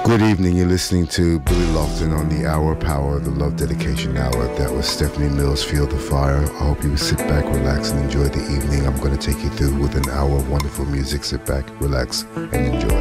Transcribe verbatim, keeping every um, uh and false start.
Good evening, you're listening to Billy Lofton on the Hour Power, the Love Dedication Hour. That was Stephanie Mills, Feel the Fire. I hope you sit back, relax, and enjoy the evening. I'm going to take you through with an hour of wonderful music. Sit back, relax, and enjoy.